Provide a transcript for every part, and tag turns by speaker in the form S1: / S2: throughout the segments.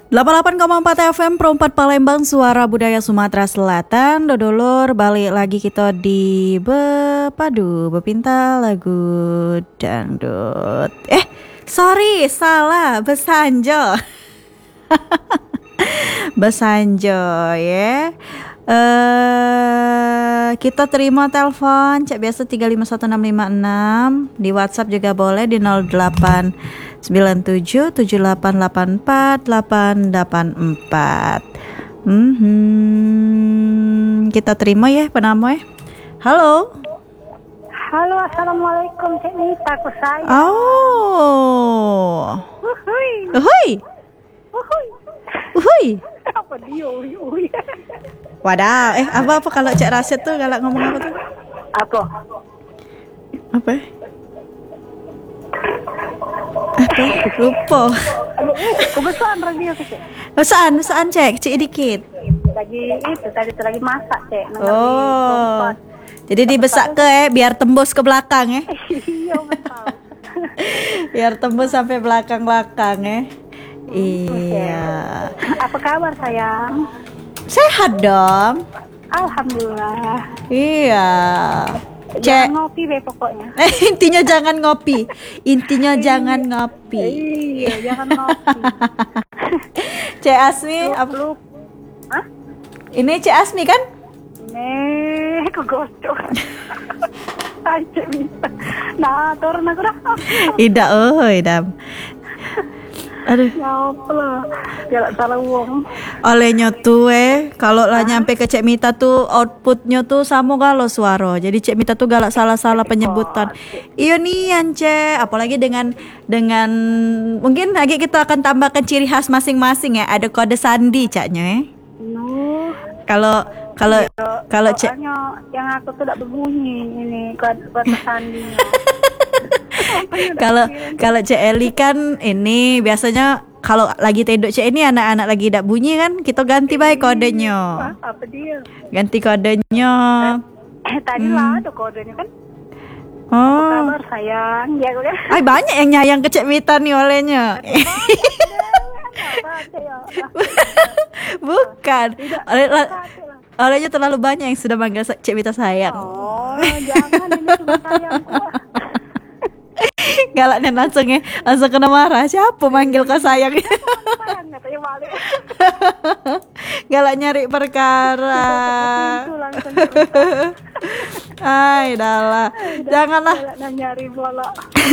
S1: 88,4 FM Perempat Palembang, suara budaya Sumatera Selatan. Dodolor, balik lagi kita di Bepadu Bepinta lagu dangdut. Sorry, salah, Besanjo. Besanjo ya. Kita terima telepon cek biasa 351656, di WhatsApp juga boleh di 0897788884. Kita terima ya penamo ya. Halo.
S2: Halo, assalamualaikum Cik Nita, aku saya.
S1: Oh.
S2: Uhuy.
S1: Uhuy.
S2: Uhuy.
S1: Uhuy.
S2: Apa dia uhuy?
S1: Wadah, apa kalau Cik Rasid tuh galak ngomong apa tuh?
S2: Apa?
S1: Apa? Lupa.
S2: Kebetulan radio Cik.
S1: Besaan Cik dikit.
S2: Tadi lagi masak Cik.
S1: Oh. Jadi dibesak biar tembus ke belakang ya.
S2: Iya betul.
S1: Biar tembus sampai belakang ya. Iya.
S2: Apa kabar sayang?
S1: Sehat dong.
S2: Alhamdulillah.
S1: Iya.
S2: Jangan ngopi deh pokoknya.
S1: Intinya jangan ngopi. Jangan ngopi.
S2: Iya, jangan ngopi.
S1: Cik Asmi,
S2: Hah?
S1: Ini Cik Asmi kan?
S2: Nih, kegocok. Aja bisa. Nah, turun aku dah.
S1: Ida, idam. Aduh.
S2: Ya Allah, galak salah uang.
S1: Olehnya tuh kalau lah nyampe ke Cek Mita tuh outputnya tuh sama kalau suara. Jadi Cek Mita tuh galak salah-salah penyebutan. Iya nih Cek, apalagi dengan mungkin lagi kita akan tambahkan ciri khas masing-masing ya. Ada kode sandi Caknya ya. Kalau Cek,
S2: yang aku tuh tidak berbunyi ini kode sandinya.
S1: Kalau Cek Eli kan ini biasanya kalau lagi tedok Cek ini anak-anak lagi tidak bunyi kan kita ganti baik kodenya.
S2: Apa dia?
S1: Ganti kodenya.
S2: Tadi lah ada kodenya kan.
S1: Oh.
S2: Apa kabar sayang? Ya udah.
S1: Ay banyak yang nyayang ke Cek Mita nih olehnya. Bukan. Olehnya terlalu banyak yang sudah manggil Cek Mita sayang.
S2: Oh, jangan ini cuma sayangku.
S1: Galaknya langsung kena marah. Siapa manggil kau sayang? Galak nyari perkara. Ay, dahlah. Janganlah.
S2: Nyari bola.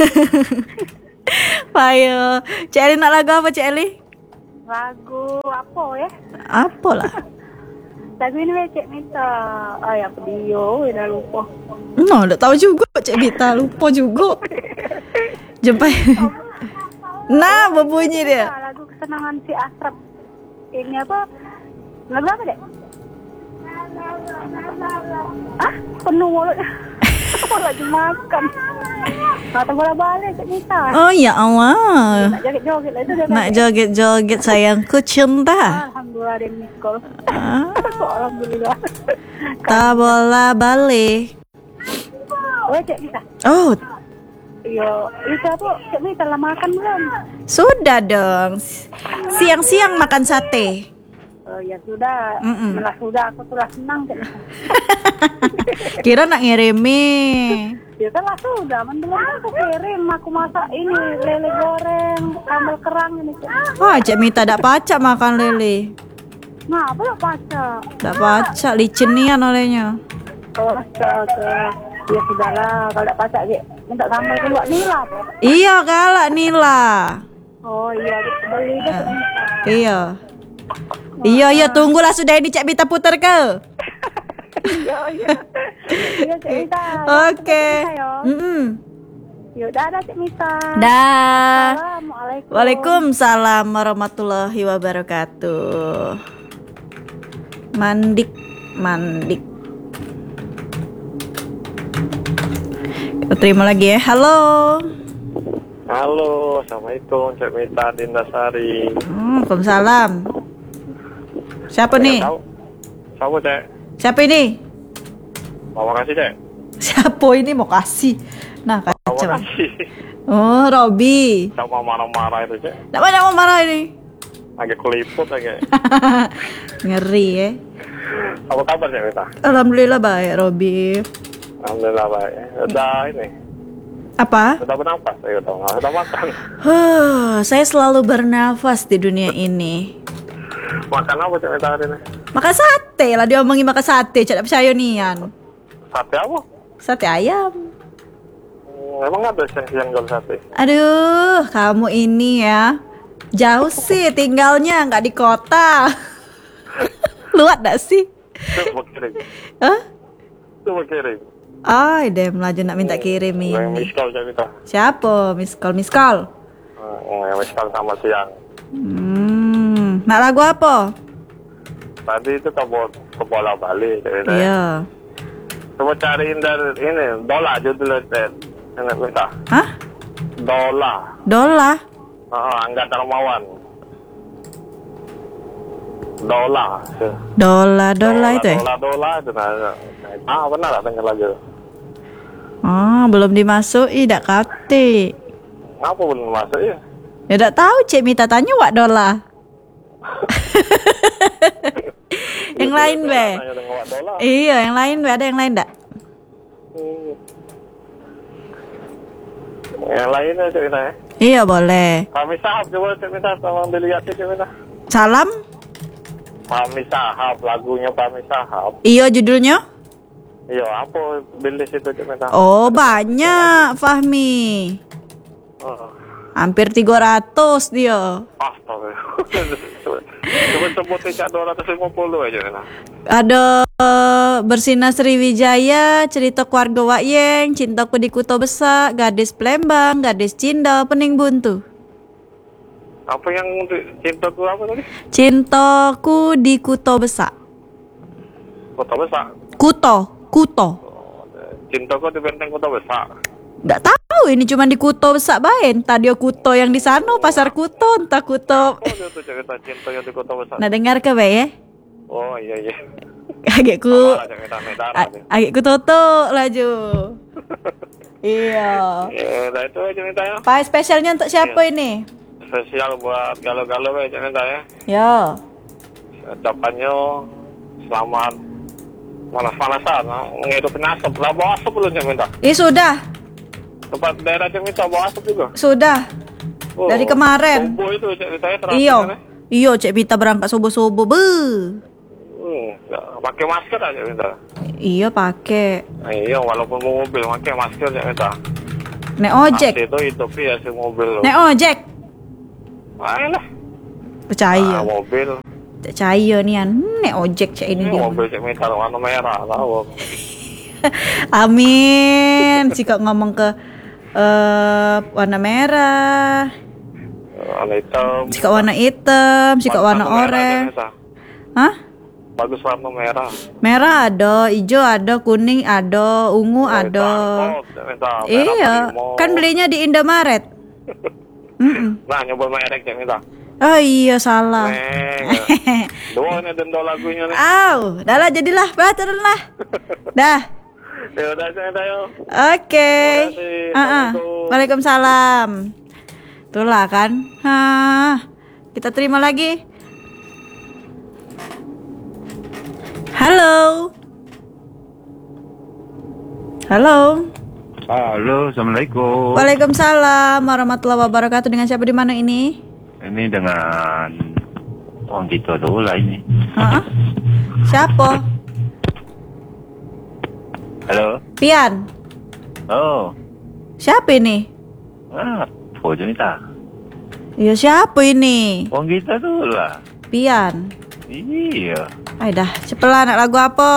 S1: Ayo, Cik Eli nak lagu apa Cik Eli?
S2: Lagu apa ya?
S1: Apa lah?
S2: Lagu ini Cik Mita. Apa dia? Udah lupa.
S1: No, tak tahu juga Cik Mita, lupa juga. Jumpa. Nah, berbunyi dia.
S2: Lagu kesenangan si Asrap. Ini apa? Lagu apa dek? Penuh mulutnya. Aku lagi makan. Mata bola balik Cik Mita.
S1: Oh ya Allah.
S2: Nak joget-joget lah itu.
S1: Nak joget-joget sayangku cinta.
S2: Alhamdulillah dia miskol. Alhamdulillah.
S1: Tak bola balik.
S2: Oh Cik Mita.
S1: Oh.
S2: Iya, itu apa? Cik Mita lah makan belum?
S1: Sudah dong. Siang-siang makan sate.
S2: Oh ya sudah. Malah sudah aku tuh lah senang Cik Mita.
S1: Kira nak ngirimi.
S2: Ya kan lah sudah, belum aku kirim, aku masak ini lele goreng, sambal kerang ini Cik.
S1: Wah, Cik Mita tak pacak makan lele.
S2: Nah, apa tak pacak?
S1: Tak pacak, licin nian olehnya.
S2: Oh, astaga. Ya sudahlah, kalau tak pacak minta sambal keluar nila.
S1: Iya, galak nila.
S2: Oh iya, kita beli deh Cik Mita.
S1: Iya. Iya, tunggulah sudah ini Cik Mita putar ke.
S2: Iya. Iya Cik Mita.
S1: Oke.
S2: Yuk, dadah Cik Mita.
S1: Dah.
S2: Assalamualaikum.
S1: Waalaikumsalam warahmatullahi wabarakatuh. Mandik. Kita terima lagi ya. Halo.
S3: Halo, assalamualaikum Cik Mita Dindasari.
S1: Waalaikumsalam. Siapa nih?
S3: Tahu? Siapa Cik?
S1: Siapa ini?
S3: Mau kasih Cik?
S1: Siapa ini mau kasih? Nah,
S3: Mau
S1: kacau.
S3: kasih.
S1: Oh, Robi.
S3: Sama marah-marah itu Cik.
S1: Tak banyak mau marah ini.
S3: Agak keliput agak.
S1: Ngeri ya.
S3: Apa kabar Cek Mita?
S1: Alhamdulillah baik, Robi.
S3: Alhamdulillah baik. Udah ini.
S1: Apa?
S3: Udah bernafas, ya udah makan.
S1: Saya selalu bernafas di dunia ini.
S3: Makan apa Cek Mita hari ini?
S1: Makan sate lah, diomongin makan sate, cak percaya nian.
S3: Sate apa?
S1: Sate ayam.
S3: Emang ada yang jual sate?
S1: Aduh, kamu ini ya. Jauh sih tinggalnya, nggak di kota. Luat gak sih?
S3: Coba kirim.
S1: Hah?
S3: Coba kirim.
S1: Ay, deh melaju nak minta kirim
S3: Yang
S1: ini.
S3: miskal Cek Mita.
S1: Siapa? Miskol.
S3: Yang miskal sama siang.
S1: Nak lagu apa?
S3: Tadi itu ke bola Bali Cek Mita.
S1: Iya.
S3: Coba cariin dari ini, Dola judulnya Cek Mita.
S1: Hah?
S3: Dola.
S1: Dola?
S3: Angga Darmawan. Dola
S1: Dola itu ya?
S3: Dola itu pernah gak denger lagu?
S1: Belum dimasuki dak kate.
S3: Ngapa belum masuk ya?
S1: Ya dak tahu Cik Mita tanya wak Dola. Yang lain be.
S3: Nanya dengan Wak Dola.
S1: Iya, yang lain be, ada yang lain dak?
S3: Yang lainnya Cek Mita ya?
S1: Iya boleh.
S3: Fahmi Sahab coba Cek Mita, tolong dilihat Cek Mita.
S1: Salam.
S3: Fahmi Sahab, lagunya Fahmi Sahab.
S1: Iya judulnya?
S3: Iya, apa bilis itu Cek Mita?
S1: Oh banyak Fahmi.
S3: Oh.
S1: Hampir 300 dia.
S3: Astaga. Coba sebutin Cak 250 aja Mita.
S1: Ada Bersinar Sriwijaya, Cerita Keluarga Wakyeng, Cintaku di Kuto Besak, Gadis Palembang, Gadis Cinda, Pening Buntu.
S3: Apa yang cinta tuh apa tadi?
S1: Cintaku di Kuto Besak.
S3: Kota Besar.
S1: Kuto.
S3: Cinta kok di benteng Kota Besar.
S1: Nggak tahu ini cuma di Kuto Besak baen. Tadi Kuto yang di sana, pasar Kuto, entah Kuto.
S3: Oh, dia tuh cerita cinta yang di Kota Besar.
S1: Nah dengar ke be ya?
S3: Oh iya.
S1: Agak ku,
S3: Sama aja kita medara.
S1: agak ku toto laju. Iya.
S3: Ya, udah itu aja minta ya.
S1: Pak spesialnya untuk siapa ini?
S3: Spesial buat galau-galau aja minta ya.
S1: Yo.
S3: Ucapannya selamat panas-panasan, menghidupi asap. Lah bawa asap belum minta.
S1: Sudah.
S3: Tempat daerah minta bawa asap juga.
S1: Sudah.
S3: Oh,
S1: Dari kemarin.
S3: Subuh itu minta ya terasa.
S1: Iyo. Iyo Cek Vita berangkat subuh-subuh.
S3: Pakai masker aja minta.
S1: Iya pakai.
S3: Iya, walaupun mau mobil pakai masker aja minta.
S1: Nek ojek.
S3: Itu ya si mobil.
S1: Nek ojek.
S3: Ayolah.
S1: Percaya.
S3: Mobil.
S1: Percaya nian. Nek ojek Cek ini dia.
S3: Mobil Cek Mita warna merah, tahu.
S1: Amin. Jika ngomong ke warna merah.
S3: Warna hitam.
S1: Jika warna hitam, jika warna oranye. Hah?
S3: Bagus warna merah.
S1: Merah ada, hijau ada, kuning ada, ungu ada. Iya, kan belinya di Indomaret.
S3: Nah, nyoba merek Cek Mita.
S1: Oh iya salah.
S3: Dua ini denda lagunya nih.
S1: Dah lah jadilah, baca lah. Dah.
S3: Ya udah Cek Mita yuk.
S1: Oke.
S3: Terima kasih.
S1: Waalaikumsalam. Itulah kan. Kita terima lagi. Halo. Halo.
S4: Halo, assalamualaikum.
S1: Waalaikumsalam warahmatullahi wabarakatuh. Dengan siapa di mana ini?
S4: Ini dengan Om Tito dulu lah ini.
S1: Siapa?
S4: Halo.
S1: Pian.
S4: Oh.
S1: Siapa ini?
S4: Fojo Nita.
S1: Iya siapa ini?
S4: Om kita dulu lah.
S1: Pian.
S4: Iya.
S1: Ayo dah, cepelah nak lagu apa?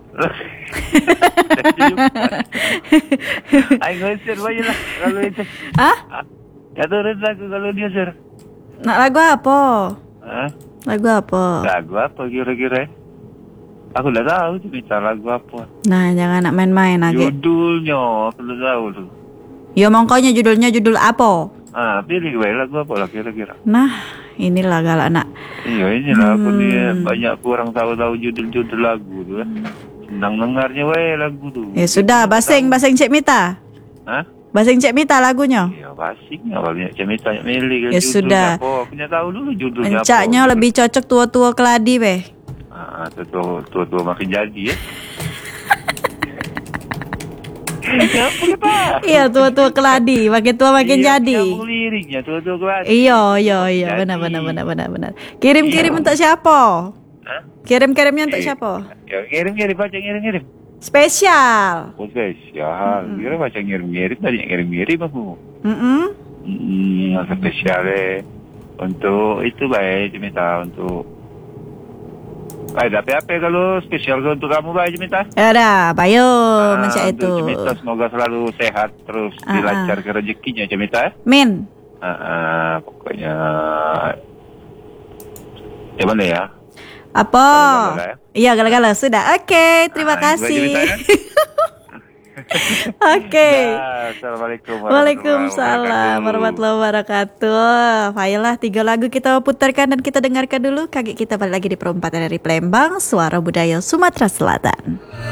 S4: Ayo ngeser aja lah kalau itu.
S1: Hah?
S4: Kata orang lagu kalau dia ser.
S1: Nak lagu apa?
S4: Hah?
S1: Lagu apa?
S4: Lagu apa kira-kira? Aku udah tahu cerita lagu apa.
S1: Nah, jangan nak main-main lagi.
S4: Judulnya aku udah tahu tuh.
S1: Ya mongkonya judulnya judul apa?
S4: Pilih gue lagu apa lah kira-kira.
S1: Nah, inilah galak nak.
S4: Iya inilah aku dia banyak kurang tahu judul-judul lagu tuh. Senang dengarnya weh lagu tuh.
S1: Ya sudah, basing Cek Mita.
S4: Hah?
S1: Basing Cek Mita lagunya.
S4: Ya basing awalnya Cemita milih
S1: Ya sudah.
S4: Apa? Punya tahu dulu judulnya
S1: Encaknya
S4: apa.
S1: lebih cocok tua-tua keladi beh.
S4: Tua-tua makin jadi ya. Ya boleh Pak.
S1: Iya tua-tua keladi, makin tua makin
S4: Iya,
S1: jadi.
S4: nyambung liriknya tua-tua kelas.
S1: Iya, benar. Kirim untuk siapa?
S4: Hah?
S1: Kirim-kirimnya untuk siapa?
S4: Ya ngirim-ngirim baca ngirim-ngirim.
S1: Spesial.
S4: Oh spesial. Kira baca ngirim-ngirim tadi ngirim-ngirim aku.
S1: Mm-mm.
S4: Spesial untuk itu baik minta untuk. Ada apa kalau spesial untuk kamu baik minta.
S1: Ya udah, bayo macam itu.
S4: Untuk Cemita semoga selalu sehat terus dilancarkan rezekinya Cemita.
S1: Min.
S4: Pokoknya gimana ya?
S1: Apa?
S4: Gala-gala ya?
S1: Iya, gala-gala sudah. Oke, terima
S4: Itu aja
S1: kasih.
S4: Cemita, ya?
S1: Oke.
S4: Ya, Assalamualaikum
S1: Waalaikumsalam warahmatullahi wabarakatuh. Baiklah, 3 lagu kita putarkan dan kita dengarkan dulu. Kaget kita balik lagi di perempatan dari Palembang, Suara Budaya Sumatera Selatan.